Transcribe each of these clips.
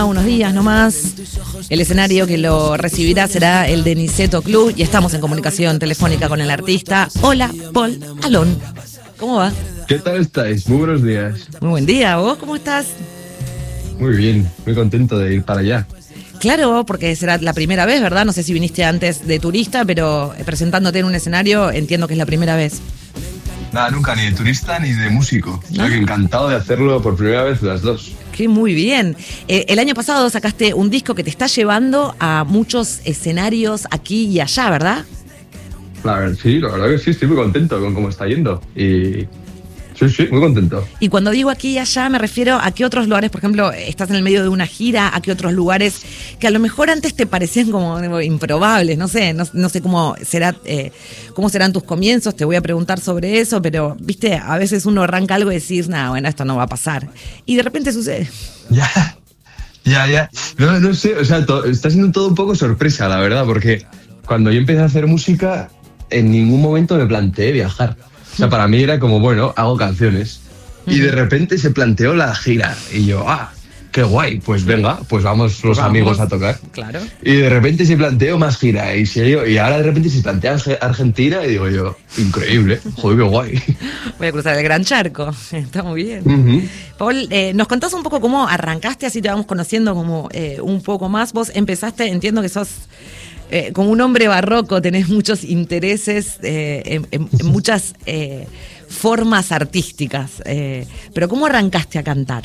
Unos días nomás. El escenario que lo recibirá será el de Niceto Club y estamos en comunicación telefónica con el artista. Hola, Paul Alón. ¿Cómo va? ¿Qué tal estáis? Muy buenos días. Muy buen día. ¿Vos cómo estás? Muy bien, muy contento de ir para allá. Claro, porque será la primera vez, ¿verdad? No sé si viniste antes de turista, pero presentándote en un escenario entiendo que es la primera vez. Nada, nunca, ni de turista ni de músico. O sea, que encantado de hacerlo por primera vez las dos. Qué muy bien. El año pasado sacaste un disco que te está llevando a muchos escenarios aquí y allá, ¿verdad? Sí, la verdad que sí, estoy muy contento con cómo está yendo. Y sí, muy contento. Y cuando digo aquí y allá me refiero a qué otros lugares, por ejemplo, estás en el medio de una gira, a qué otros lugares que a lo mejor antes te parecían como improbables, no sé cómo serán tus comienzos, te voy a preguntar sobre eso, pero viste, a veces uno arranca algo y decís, bueno, esto no va a pasar. Y de repente sucede. Ya. No sé, o sea, está siendo todo un poco sorpresa, la verdad, porque cuando yo empecé a hacer música, en ningún momento me planteé viajar. O sea, para mí era como, bueno, hago canciones. Y de repente se planteó la gira. Y yo, qué guay, pues venga, pues vamos los amigos a tocar. Claro. Y de repente se planteó más gira. Y ahora de repente se plantea Argentina y digo yo, increíble, joder, qué guay. Voy a cruzar el Gran Charco, está muy bien. Paul, nos contás un poco cómo arrancaste, así te vamos conociendo como un poco más. Vos empezaste, entiendo que sos... como un hombre barroco, tenés muchos intereses en muchas formas artísticas. Pero ¿cómo arrancaste a cantar?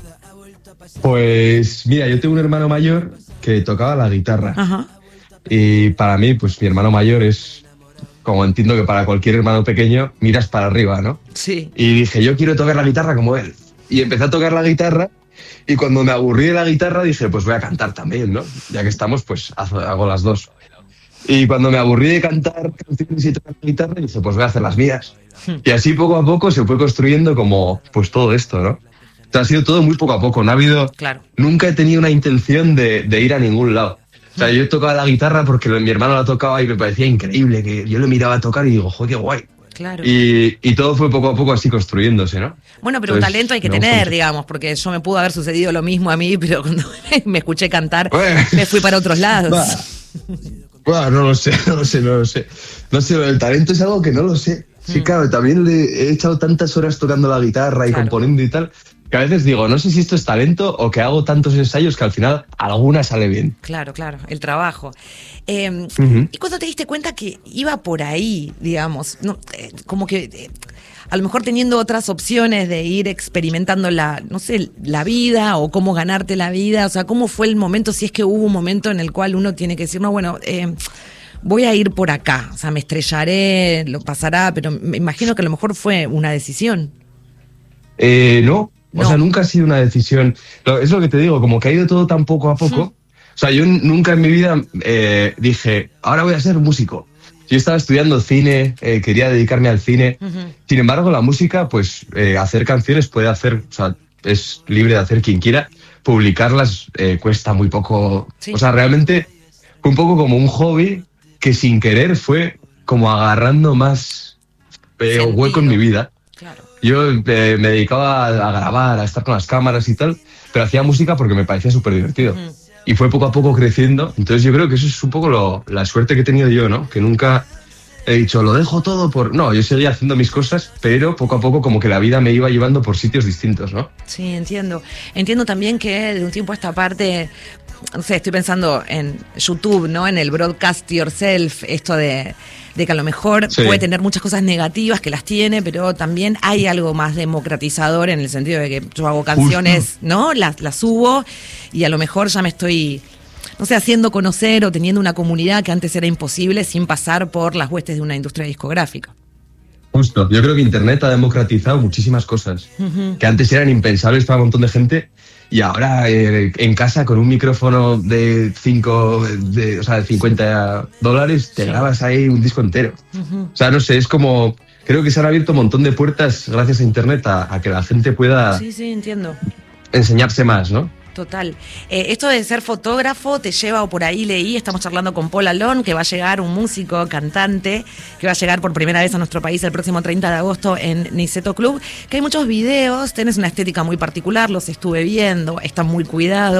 Pues mira, yo tengo un hermano mayor que tocaba la guitarra. Ajá. Y para mí, pues mi hermano mayor es, como entiendo que para cualquier hermano pequeño, miras para arriba, ¿no? Sí. Y dije, yo quiero tocar la guitarra como él. Y empecé a tocar la guitarra. Y cuando me aburrí de la guitarra dije, pues voy a cantar también, ¿no? Ya que estamos, pues hago las dos. Y cuando me aburrí de cantar canciones y tocar la guitarra dije, pues voy a hacer las mías. Y así poco a poco se fue construyendo como, pues todo esto, ¿no? O sea, ha sido todo muy poco a poco, no ha habido... Claro. Nunca he tenido una intención de ir a ningún lado. O sea, yo tocaba la guitarra porque mi hermano la tocaba y me parecía increíble, que yo le miraba a tocar y digo, joder, qué guay. Claro. Y todo fue poco a poco así construyéndose, ¿no? Bueno, pero Entonces, un talento hay que tener, digamos, porque yo me pudo haber sucedido lo mismo a mí, pero cuando me escuché cantar, me fui para otros lados. Bueno, no lo sé. No sé, el talento es algo que no lo sé. Sí, claro, también le he echado tantas horas tocando la guitarra y componiendo y tal, que a veces digo, no sé si esto es talento o que hago tantos ensayos que al final alguna sale bien. Claro, el trabajo. ¿Y cuando te diste cuenta que iba por ahí, digamos, no, como que a lo mejor teniendo otras opciones de ir experimentando la vida o cómo ganarte la vida? O sea, ¿cómo fue el momento, si es que hubo un momento en el cual uno tiene que decir, no, bueno, voy a ir por acá, o sea, me estrellaré, lo pasará, pero me imagino que a lo mejor fue una decisión. No. O sea, nunca ha sido una decisión. Es lo que te digo, como que ha ido todo tan poco a poco. O sea, yo nunca en mi vida dije, ahora voy a ser músico. Yo estaba estudiando cine, quería dedicarme al cine. Sin embargo, la música, pues hacer canciones puede hacer, o sea, es libre de hacer quien quiera. Publicarlas cuesta muy poco. Sí. O sea, realmente fue un poco como un hobby que sin querer fue como agarrando más hueco en mi vida. Claro. Yo me dedicaba a grabar, a estar con las cámaras y tal, pero hacía música porque me parecía súper divertido. Y fue poco a poco creciendo. Entonces yo creo que eso es un poco la suerte que he tenido yo, ¿no? Que nunca he dicho, lo dejo todo por... No, yo seguía haciendo mis cosas, pero poco a poco como que la vida me iba llevando por sitios distintos, ¿no? Sí, entiendo. Entiendo también que de un tiempo a esta parte... No sé, estoy pensando en YouTube, ¿no? En el broadcast yourself, esto de que a lo mejor puede tener muchas cosas negativas, que las tiene, pero también hay algo más democratizador en el sentido de que yo hago canciones, ¿no? Las subo y a lo mejor ya me estoy, no sé, haciendo conocer o teniendo una comunidad que antes era imposible sin pasar por las huestes de una industria discográfica. Justo. Yo creo que Internet ha democratizado muchísimas cosas que antes eran impensables para un montón de gente. Y ahora en casa con un micrófono de 50 dólares te grabas ahí un disco entero. O sea, no sé, es como... Creo que se han abierto un montón de puertas gracias a Internet a que la gente pueda entiendo. Enseñarse más, ¿no? Total. Esto de ser fotógrafo te lleva, o por ahí leí, estamos charlando con Paul Alón, que va a llegar, un músico, cantante, que va a llegar por primera vez a nuestro país el próximo 30 de agosto en Niceto Club, que hay muchos videos, tenés una estética muy particular, los estuve viendo, están muy cuidados.